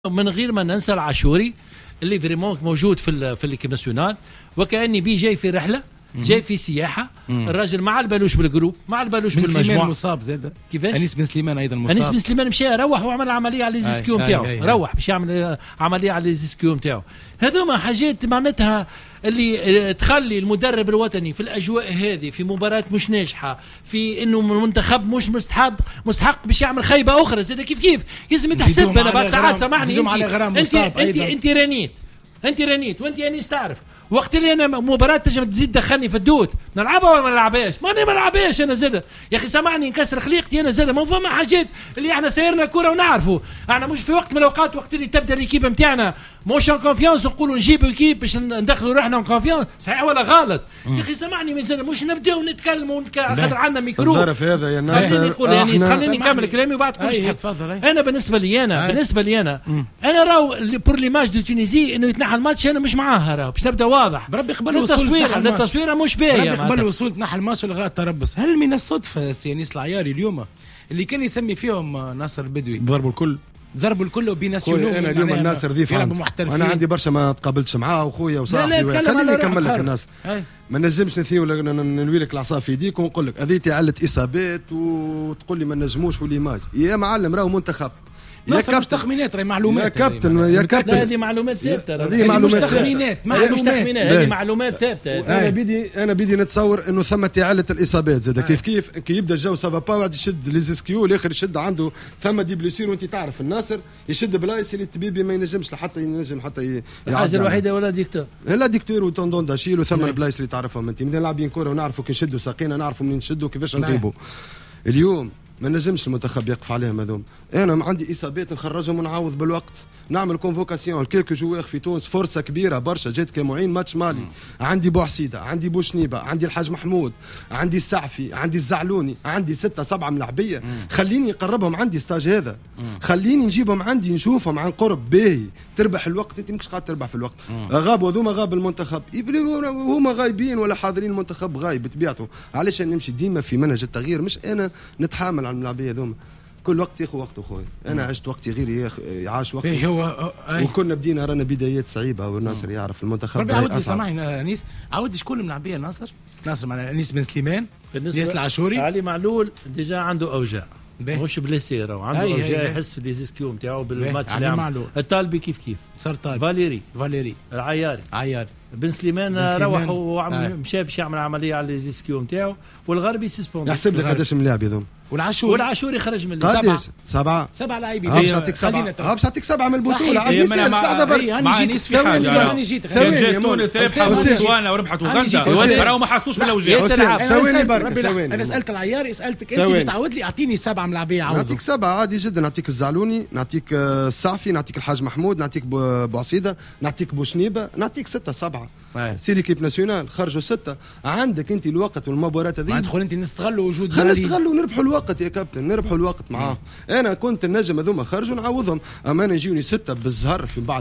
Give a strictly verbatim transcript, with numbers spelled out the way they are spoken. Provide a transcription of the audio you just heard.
من غير ما ننسى العاشوري اللي فريمون موجود في في الكيب ناسيونال، وكأني بي جاي في رحله، جاي في سياحه. مم. الراجل ما عالبالوش بالجروب، ما عالبالوش بالمجموعه. سليمان مصاب زاد كيفاش؟ انيس بن سليمان ايضا مصاب. انيس بن سليمان مشى روح وعمل عمليه على ليزيسكيو نتاعو، روح باش يعمل عمليه على ليزيسكيو نتاعو. هذوما حاجات معناتها اللي تخلي المدرب الوطني في الاجواء هذه، في مباراه مش ناجحه، في انه المنتخب مش مستحق مستحق باش يعمل خيبه اخرى. زاد كيف كيف لازم يتحسب. انا بعد ساعات سامحني، انت انت انت, انت رانيت انت رانيت وانت انيس تعرف وقت اللي انا مباراه تجم تزيد دخلني في الدود نلعبها ولا ما نلعبهاش؟ ماني ما نلعبهاش انا زاد. يا اخي سامعني نكسر خليقتي انا زاد. ما فما حاجات اللي احنا سايرنا كره ونعرفوا. احنا مش في وقت من الاوقات وقت اللي تبدا الكيب نتاعنا موش ان كونفيونس نقولوا نجيبوا كيب باش ندخلوا روحنا ان كونفيونس، صحيح ولا غلط؟ يا اخي سامعني من زاد مش نبداو نتكلموا خاطر عندنا ميكرو. الظرف هذا يا ناصر خليني نقول يعني خليني نكمل كلامي وبعد كلش تحب. انا بالنسبه لي انا أي. بالنسبه لي انا مم. انا راهو بور ليماج دو تونيزي انه يتنحى الماتش انا مش معاها راهو باش نبدا واضح. بربي قبل التصوير التصوير مش باهيه قبل وصول تنحى الماتش لغايه التربص. هل من الصدفه يانيس العياري اليوم اللي كان يسمي فيهم ناصر البدوي ضربوا الكل ضربوا الكل وبيناسيونو؟ انا اليوم الناصر ضيف انا عندي برشا ما تقابلتش معاه وخويا وصاحبي. خليني نكمل لك الناس. ما نجمش نثي ولا ننوي لك العصا في يديك ونقول لك هذه عله اصابات وتقول لي ما نجموش وليماج. يا معلم راهو منتخب يا كابتن. مش تخمينات راهي معلومات. يا كابتن يا كابتن هذه معلومات ثابته. هذه معلومات تخمينات معلومات هذه معلومات ثابته. انا بدي انا بدي نتصور انه ثم عله الاصابات زاد. كيف كيف كي يبدا الجو سافا با واحد يشد ليزيسكيو الاخر يشد عنده ثم دي بليسير. وانت تعرف الناصر يشد بلايص اللي الطبيب ما ينجمش حتى ينجم حتى الحاجه الوحيده ولا ديكتور لا ديكتور وتوندون داشيل وثم البلايص اللي تعرفهم انت. من لاعبين كره ونعرفوا كي نشدوا ساقينا نعرفوا منين نشدوا كيفاش نغيبوا. اليوم ما نجمش المنتخب يقف عليهم هذوم. انا عندي اصابات نخرجهم ونعوض بالوقت. نعمل كونفوكاسيون كيلكو جوار في تونس فرصه كبيره برشا جات كمعين ماتش مالي. مم. عندي بوحسيده، عندي بوشنيبه، عندي الحاج محمود، عندي السعفي، عندي الزعلوني، عندي ستة سبعة ملاعبيه. مم. خليني نقربهم عندي ستاج هذا. مم. خليني نجيبهم عندي نشوفهم عن قرب باهي. تربح الوقت انت مش قاعد تربح في الوقت. مم. غابوا هذوما غاب المنتخب هما غايبين ولا حاضرين المنتخب غايب بطبيعته. علاش نمشي ديما في منهج التغيير مش انا نتحامل على الملاعبيه هذوما. كل وقت ياخذ وقته خويا. انا عشت وقتي غير يعاش وقتي هو وكنا بدينا رانا بدايات صعيبه والناصر يعرف المنتخب. عاود سامحني انيس عاود شكون الملاعبيه ناصر؟ ناصر مع انيس بن سليمان، انيس العاشوري، علي معلول ديجا عنده اوجاع مش بليسير وعنده اوجاع يحس ليزيسكيو نتاعو بالماتش اللي عمل. الطالبي كيف كيف صار طالب فاليري فاليري العياري عياري بن سليمان روح ومشى باش يعمل عمليه على ليزيسكيو نتاعو. والغربي سيسبوند. يحسب لك قداش ملاعب هذوم. والعاشوري والعاشوري خرج من سبعة سبعة سبعة لاعبين. باش نعطيك سبعة باش نعطيك سبعة من البطولة. عاد مع نيس في حاجة. أنا جيت جات تونس ربحت بوتسوانا وربحت اوغندا راهو ما حسوش بالاوجاع. ثواني برك ثواني. أنا سألت العياري سألتك أنت باش تعاود لي أعطيني سبعة ملاعبية عوض. نعطيك سبعة عادي جدا. نعطيك الزعلوني، نعطيك السعفي، نعطيك الحاج محمود، نعطيك بوعصيدة، نعطيك بوشنيبة، نعطيك ستة سبعة. سي ليكيب ناسيونال خرجوا ستة. عندك أنت الوقت والمباراة هذه. تدخل أنت نستغلوا وجود. خلينا نستغلوا ونربحوا الوقت يا كابتن. نربحوا الوقت معاه. انا كنت النجم هذوما خرجوا نعوضهم. اما انا يجوني ستة بالزهر في بعض